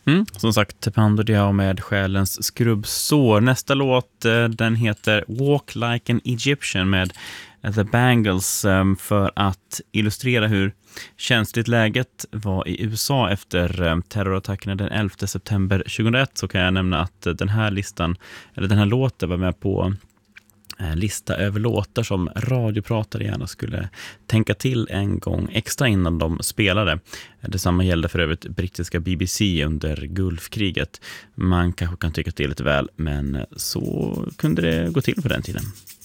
Som sagt, Pando Diao med Själens skrubbsår. Nästa låt, den heter Walk Like an Egyptian med The Bangles, för att illustrera hur känsligt läget var i USA efter terrorattackerna den 11 september 2001, så kan jag nämna att den här låten var med på lista över låtar som radiopratare gärna skulle tänka till en gång extra innan de spelade. Detsamma gällde för övrigt brittiska BBC under Gulfkriget. Man kanske kan tycka att det är lite väl, men så kunde det gå till på den tiden.